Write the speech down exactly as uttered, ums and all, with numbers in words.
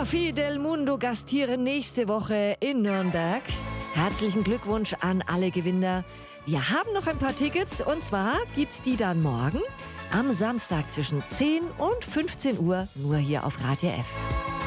Sophie del Mundo gastieren nächste Woche in Nürnberg. Herzlichen Glückwunsch an alle Gewinner. Wir haben noch ein paar Tickets und zwar gibt's die dann morgen am Samstag zwischen zehn und fünfzehn Uhr nur hier auf Radio F.